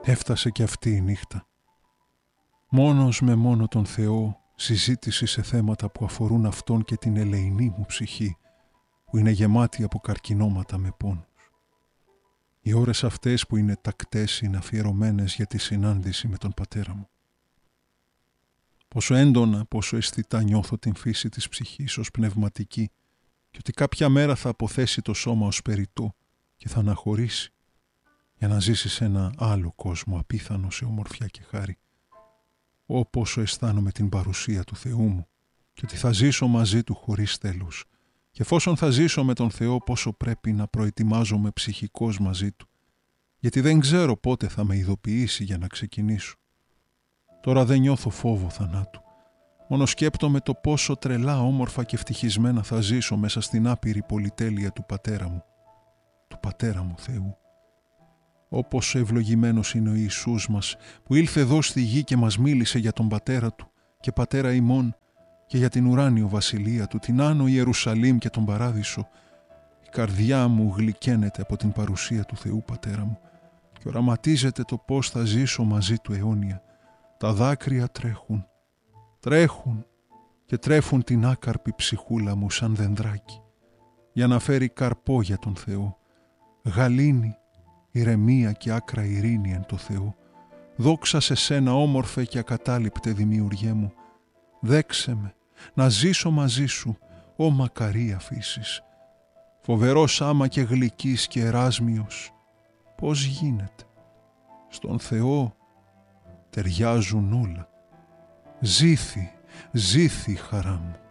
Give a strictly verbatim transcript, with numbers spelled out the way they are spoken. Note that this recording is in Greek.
Έφτασε κι αυτή η νύχτα. Μόνος με μόνο τον Θεό, συζήτηση σε θέματα που αφορούν Αυτόν και την ελεηνή μου ψυχή, που είναι γεμάτη από καρκινώματα με πόνους. Οι ώρες αυτές που είναι τακτές είναι αφιερωμένες για τη συνάντηση με τον πατέρα μου. Πόσο έντονα, πόσο αισθητά νιώθω την φύση της ψυχής ως πνευματική και ότι κάποια μέρα θα αποθέσει το σώμα ως περιττό και θα αναχωρήσει για να ζήσει σε ένα άλλο κόσμο απίθανο σε ομορφιά και χάρη. Ω πόσο αισθάνομαι την παρουσία του Θεού μου και ότι θα ζήσω μαζί Του χωρίς τέλος. Και εφόσον θα ζήσω με τον Θεό, πόσο πρέπει να προετοιμάζομαι ψυχικώς μαζί Του, γιατί δεν ξέρω πότε θα με ειδοποιήσει για να ξεκινήσω. Τώρα δεν νιώθω φόβο θανάτου. Μόνο σκέπτομαι το πόσο τρελά, όμορφα και ευτυχισμένα θα ζήσω μέσα στην άπειρη πολυτέλεια του Πατέρα μου. Του Πατέρα μου Θεού. Όπως ευλογημένος είναι ο Ιησούς μας, που ήλθε εδώ στη γη και μας μίλησε για τον Πατέρα Του και Πατέρα ημών και για την ουράνιο βασιλεία Του, την Άνω Ιερουσαλήμ και τον Παράδεισο. Η καρδιά μου γλυκαίνεται από την παρουσία του Θεού Πατέρα μου και οραματίζεται το πώς θα ζήσω μαζί Του αιώνια. Τα δάκρυα τρέχουν, τρέχουν και τρέφουν την άκαρπη ψυχούλα μου σαν δενδράκι για να φέρει καρπό για τον Θεό. Γαλήνη, ηρεμία και άκρα ειρήνη εν το Θεό. Δόξα σε σένα όμορφε και ακατάληπτε δημιουργέ μου. Δέξε με να ζήσω μαζί σου, ω μακαρία φύσης. Φοβερός άμα και γλυκής και εράσμιος. Πώς γίνεται. Στον Θεό ταιριάζουν όλα. Ζήθη, ζήθη χαρά μου.